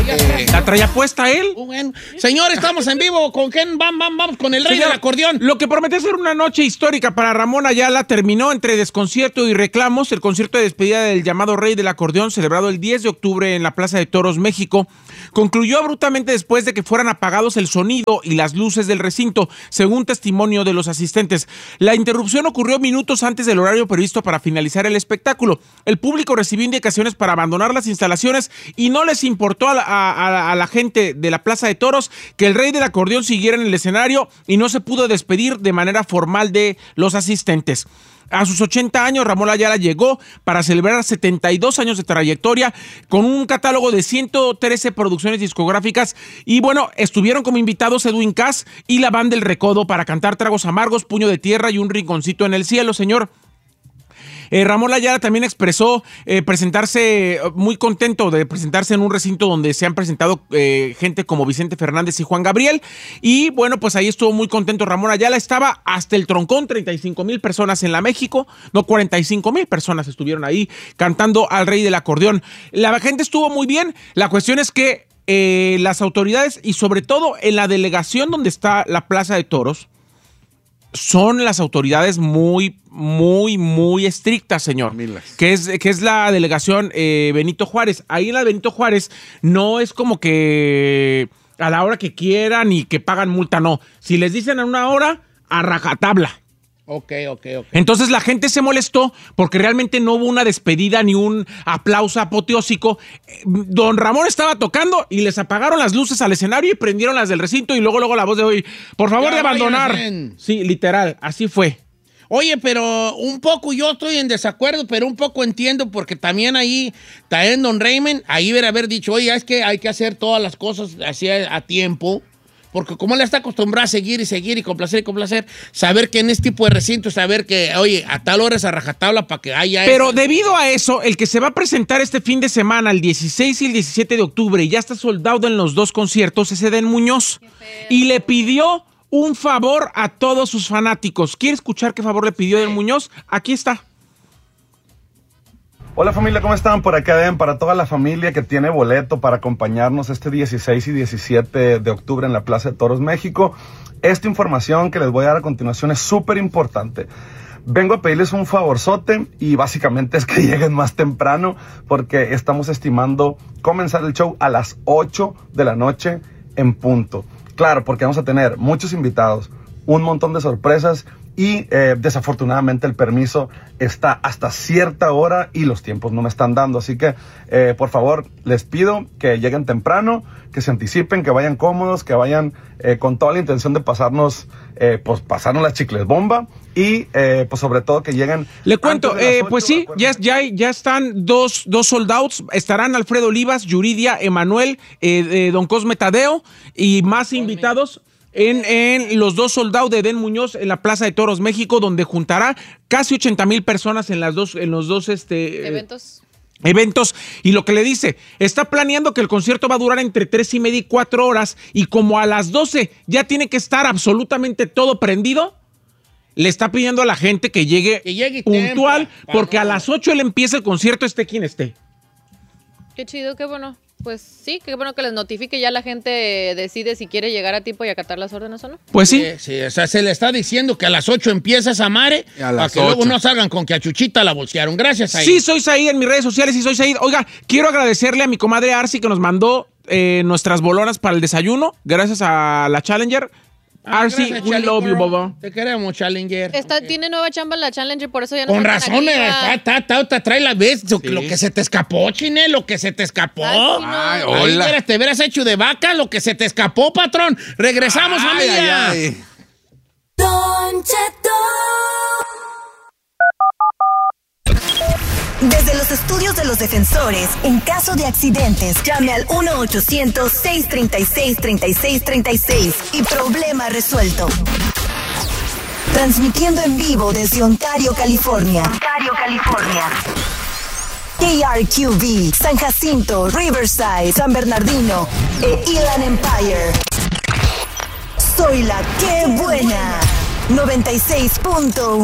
¿La traía puesta él? Bueno, señor, estamos en vivo. ¿Con quién? Vamos con el rey del acordeón. Lo que prometió ser una noche histórica para Ramón Ayala terminó entre desconcierto y reclamos. El concierto de despedida del llamado rey del acordeón, celebrado el 10 de octubre en la Plaza de Toros, México, concluyó abruptamente después de que fueran apagados el sonido y las luces del recinto, según testimonio de los asistentes. La interrupción ocurrió minutos antes del horario previsto para finalizar el espectáculo. El público recibió indicaciones para abandonar las instalaciones y no les importó a la gente de la Plaza de Toros que el rey del acordeón siguiera en el escenario y no se pudo despedir de manera formal de los asistentes. A sus 80 años, Ramón Ayala llegó para celebrar 72 años de trayectoria con un catálogo de 113 producciones discográficas y bueno, estuvieron como invitados Edwin Cass y la Banda El Recodo para cantar Tragos Amargos, Puño de Tierra y Un Rinconcito en el Cielo, señor. Ramón Ayala también expresó presentarse muy contento de presentarse en un recinto donde se han presentado gente como Vicente Fernández y Juan Gabriel y bueno, pues ahí estuvo muy contento Ramón Ayala. Estaba hasta el troncón, 35,000 personas en la México, no, 45,000 personas estuvieron ahí cantando al rey del acordeón. La gente estuvo muy bien, la cuestión es que las autoridades y sobre todo en la delegación donde está la Plaza de Toros, son las autoridades muy estrictas, señor. Que es la delegación Benito Juárez. Ahí en la Benito Juárez no es como que a la hora que quieran y que pagan multa, no. Si les dicen a una hora, a rajatabla. Ok. Entonces la gente se molestó porque realmente no hubo una despedida ni un aplauso apoteósico. Don Ramón estaba tocando y les apagaron las luces al escenario y prendieron las del recinto y luego la voz de hoy, por favor de abandonar. Sí, literal, así fue. Oye, pero un poco yo estoy en desacuerdo, pero un poco entiendo porque también don Raymond, ahí debe haber dicho, oye, es que hay que hacer todas las cosas así a tiempo. Porque como él está acostumbrado a seguir y complacer, saber que en este tipo de recintos, saber que, oye, a tal hora es a rajatabla para que haya... Pero debido a eso, el que se va a presentar este fin de semana, el 16 y el 17 de octubre, y ya está soldado en los dos conciertos, es Edén Muñoz. Y le pidió un favor a todos sus fanáticos. ¿Quiere escuchar qué favor le pidió Edén Muñoz? Aquí está. Hola familia, ¿cómo están? Por acá ven para toda la familia que tiene boleto para acompañarnos este 16 y 17 de octubre en la Plaza de Toros, México. Esta información que les voy a dar a continuación es súper importante. Vengo a pedirles un favorzote y básicamente es que lleguen más temprano porque estamos estimando comenzar el show a las 8 de la noche en punto. Claro, porque vamos a tener muchos invitados, un montón de sorpresas y desafortunadamente el permiso está hasta cierta hora y los tiempos no me están dando. Así que, por favor, les pido que lleguen temprano, que se anticipen, que vayan cómodos, que vayan con toda la intención de pasarnos las chicles bomba y, pues, sobre todo que lleguen... Le cuento, pues sí, ya están dos sold outs. Estarán Alfredo Olivas, Yuridia, Emanuel, Don Cosme Tadeo y más invitados en los dos sold out de Edén Muñoz en la Plaza de Toros, México, donde juntará casi 80,000 personas en los dos eventos. Y lo que le dice, está planeando que el concierto va a durar entre 3:30 y 4 horas y como a las 12 ya tiene que estar absolutamente todo prendido, le está pidiendo a la gente que llegue puntual, porque a las 8 él empieza el concierto, esté quien esté. Qué chido, qué bueno. Pues sí, qué bueno que les notifique, ya la gente decide si quiere llegar a tiempo y acatar las órdenes o no. Pues sí. Sí, o sea, se le está diciendo que a las 8 empieza esa mare, para que luego no salgan con que a Chuchita la bolsearon. Gracias, Said. Sí, soy Said en mis redes sociales y soy Said. Oiga, quiero agradecerle a mi comadre Arcy que nos mandó nuestras bolonas para el desayuno, gracias a la Challenger. Arcy, we love you, Bobo. Te queremos, Challenger. Tiene nueva chamba en la Challenger, por eso ya no. Con razón, trae la vez. Sí. Lo que se te escapó, Chine, lo que se te escapó. Ay, hola. Ay, te hubieras hecho de vaca, lo que se te escapó, patrón. Regresamos, familia. Don Cheto. Desde los estudios de los defensores, en caso de accidentes, llame al 1-800-636-3636 y problema resuelto. Transmitiendo en vivo desde Ontario, California. KRQV, San Jacinto, Riverside, San Bernardino e Inland Empire. Soy la que buena. 96.1.